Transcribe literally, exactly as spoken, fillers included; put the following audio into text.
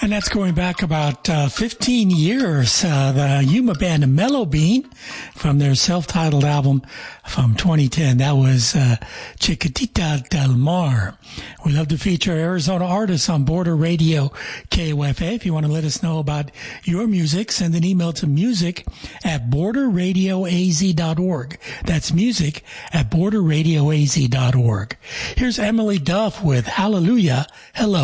And that's going back about uh, fifteen years. Uh, the Yuma band Mellow Bean from their self-titled album from twenty ten. That was uh, Chiquitita del Mar. We love to feature Arizona artists on Border Radio K O F A. If you want to let us know about your music, send an email to music at border radio a z dot org. That's music at border radio a z dot org. Here's Emily Duff with Hallelujah. Hello.